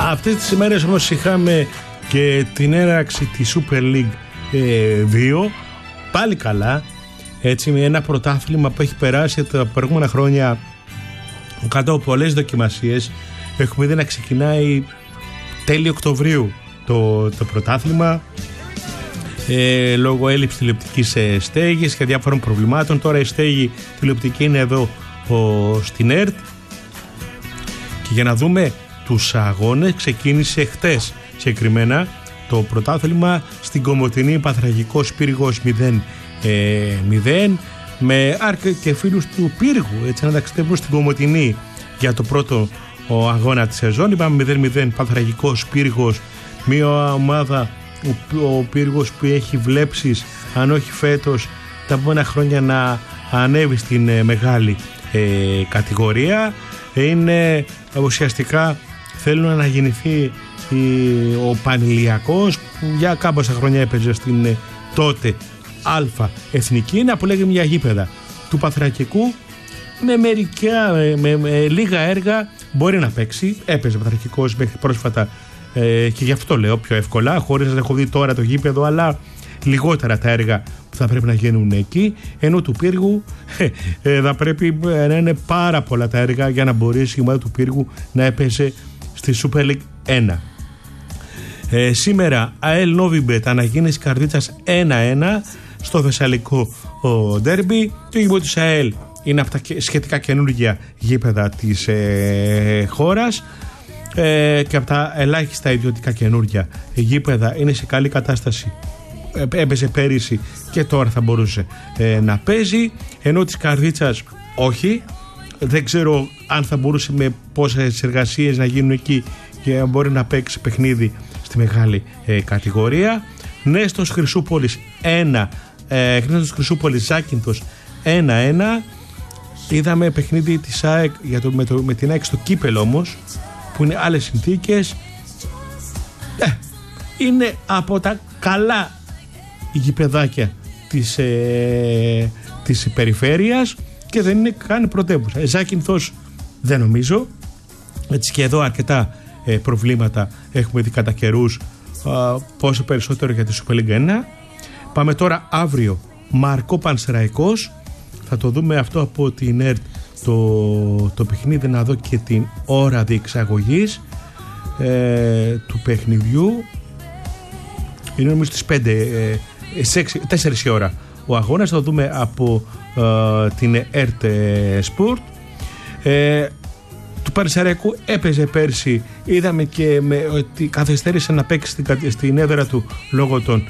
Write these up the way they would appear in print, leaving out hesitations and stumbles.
Αυτές τις ημέρες όμως είχαμε και την έναρξη της Super League 2, πάλι καλά, έτσι, με ένα πρωτάθλημα που έχει περάσει τα προηγούμενα χρόνια κάτω από πολλές δοκιμασίες. Έχουμε δει να ξεκινάει τέλη Οκτωβρίου το πρωτάθλημα, λόγω έλλειψης τηλεοπτικής στέγης και διάφορων προβλημάτων. Τώρα η στέγη τηλεοπτική είναι εδώ στην ΕΡΤ, και για να δούμε τους αγώνες, ξεκίνησε χτες συγκεκριμένα το πρωτάθλημα στην Κομοτηνή, Παθραγικός Πύργος 0-0, με και φίλους του Πύργου, έτσι, να ταξιδεύουν στην Κομοτηνή για το πρώτο αγώνα της σεζόν. Είπαμε 0-0 Παθραγικός Πύργος, μια ομάδα, ο Πύργος που έχει βλέψεις, αν όχι φέτος, τα επόμενα χρόνια να ανέβει στην μεγάλη κατηγορία. Είναι ουσιαστικά, θέλουν να αναγεννηθεί ο Πανηλιακός, που για κάμποσα χρόνια έπαιζε στην τότε Α Εθνική, να απολέγει μια γήπεδα του Παθρακικού με λίγα έργα. Μπορεί να παίξει, έπαιζε Παθρακικός μέχρι πρόσφατα, και γι' αυτό λέω πιο εύκολα, χωρίς να έχω δει τώρα το γήπεδο, αλλά λιγότερα τα έργα που θα πρέπει να γίνουν εκεί, ενώ του Πύργου θα πρέπει να είναι πάρα πολλά τα έργα για να μπορέσει η ομάδα του Πύργου να έπαιζε στη Super League 1. Σήμερα ΑΕΛ Novibet, αναγέννηση Καρδίτσας 1-1 στο Θεσσαλικό ντέρμπι. Το γήπεδο της ΑΕΛ είναι από τα σχετικά καινούργια γήπεδα της χώρας, και από τα ελάχιστα ιδιωτικά καινούργια γήπεδα. Είναι σε καλή κατάσταση, έπαιζε πέρυσι και τώρα θα μπορούσε να παίζει, ενώ της Καρδίτσας όχι. Δεν ξέρω αν θα μπορούσε με πόσες εργασίες να γίνουν εκεί και αν μπορεί να παίξει παιχνίδι στη μεγάλη κατηγορία. Νέστος Χρυσούπολης 1, Νέστος Χρυσούπολης Ζάκυνθος 1-1. Είδαμε παιχνίδι της ΑΕΚ με την ΑΕΚ στο κύπελο όμως, που είναι άλλες συνθήκες. Είναι από τα καλά γηπεδάκια της περιφέρειας και δεν είναι καν πρωτεύουσα. Ζάκυνθος δεν νομίζω, έτσι, και εδώ αρκετά προβλήματα έχουμε δει κατά καιρούς, πόσο περισσότερο για τη Super League 1. Πάμε τώρα αύριο Μαρκό Πανσεραϊκός, θα το δούμε αυτό από την ΕΡΤ το παιχνίδι, να δω και την ώρα διεξαγωγής του παιχνιδιού. Είναι νομίζω στις 4 η ώρα ο αγώνας, θα το δούμε από την ΕΡΤ Sport. Του Πανσεραϊκού έπαιζε πέρσι, είδαμε και ότι καθυστέρησε να παίξει στην έδρα του λόγω των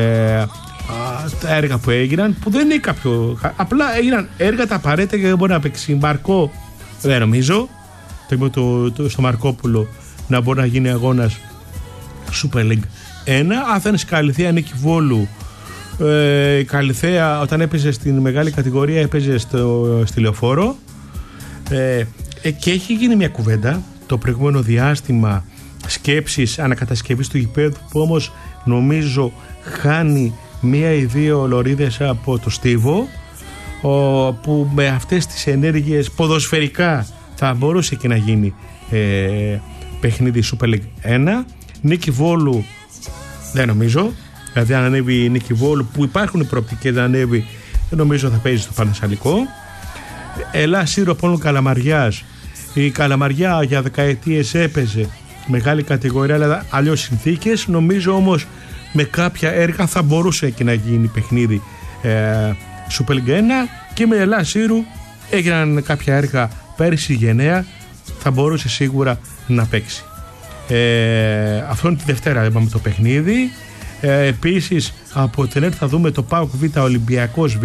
τα έργα που έγιναν, που δεν είναι κάποιο, απλά έγιναν έργα τα απαραίτητα και δεν μπορεί να παίξει. Μαρκό δεν νομίζω στο Μαρκόπουλο να μπορεί να γίνει αγώνας Super League 1. Αθήνας Καλυθέα Νίκη Βόλου. Η Καλυθέα όταν έπαιζε στην μεγάλη κατηγορία έπαιζε στη Λεωφόρο, και έχει γίνει μια κουβέντα το προηγούμενο διάστημα σκέψης ανακατασκευής του γηπέδου, που όμως νομίζω χάνει μία ή δύο λωρίδες από το στίβο, που με αυτές τις ενέργειες ποδοσφαιρικά θα μπορούσε και να γίνει παιχνίδι Super League 1. Νίκη Βόλου δεν νομίζω, δηλαδή αν ανέβει η Νίκη Βόλου, που υπάρχουν προοπτικές να ανέβει, δεν νομίζω θα παίζει στο Πανασσαλικό. Ελλάς Σύρο Πόλων Καλαμαριάς. Η Καλαμαριά για δεκαετίες έπαιζε μεγάλη κατηγορία, αλλά αλλιώς συνθήκες. Νομίζω όμως με κάποια έργα θα μπορούσε και να γίνει παιχνίδι Super League 1, και με Ελλάς Σύρου έγιναν κάποια έργα πέρυσι γενναία, θα μπορούσε σίγουρα να παίξει. Αυτό είναι τη Δευτέρα, είπαμε το παιχνίδι. Επίσης από την ΕΡΤ θα δούμε το ΠΑΟΚ Β Ολυμπιακός Β.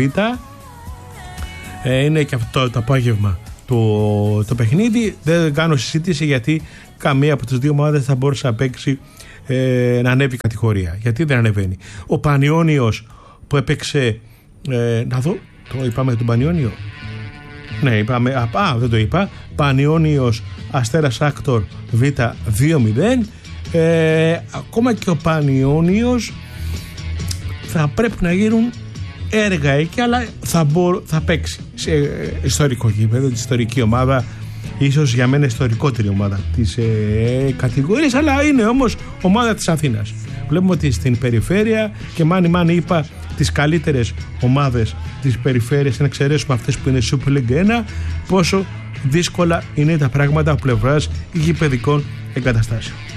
Είναι και αυτό το απόγευμα το παιχνίδι. Δεν κάνω συζήτηση γιατί καμία από τις δύο ομάδες θα μπορούσε να παίξει, να ανέβει κατηγορία. Γιατί δεν ανεβαίνει. Ο Πανιώνιος που έπαιξε, να δω, το είπαμε τον Πανιώνιο. Ναι, είπαμε, δεν το είπα. Πανιώνιος Αστέρας Άκτορ Β 2-0. Ακόμα και ο Πανιώνιος θα πρέπει να γίνουν έργα εκεί, αλλά θα παίξει σε ιστορικό γήπεδο, τη ιστορική ομάδα ίσως για μένα ιστορικότερη ομάδα της κατηγορίας, αλλά είναι όμως ομάδα της Αθήνας. Βλέπουμε ότι στην περιφέρεια και μάνι είπα τις καλύτερες ομάδες της περιφέρειας, να εξαιρέσουμε αυτές που είναι Super League 1, πόσο δύσκολα είναι τα πράγματα από πλευράς γηπεδικών εγκαταστάσεων.